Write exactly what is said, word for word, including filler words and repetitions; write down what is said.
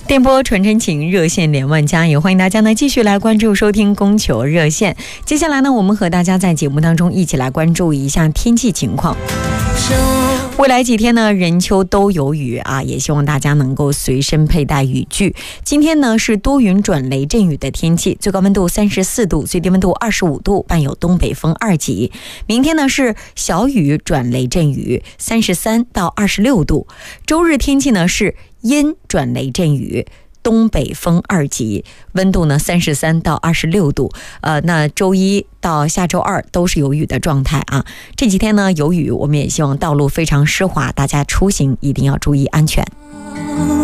电波传真情，热线连万家，也欢迎大家呢继续来关注收听供求热线。接下来呢，我们和大家在节目当中一起来关注一下天气情况。未来几天呢，人丘都有雨啊，也希望大家能够随身佩戴雨具。今天呢是多云转雷阵雨的天气，最高温度三十四度，最低温度二十五度，伴有东北风二级。明天呢是小雨转雷阵雨，三十三到二十六度。周日天气呢是阴转雷阵雨，东北风二级，温度呢三十三到二十六度。呃，那周一到下周二都是有雨的状态啊。这几天呢有雨，我们也希望道路非常湿滑，大家出行一定要注意安全。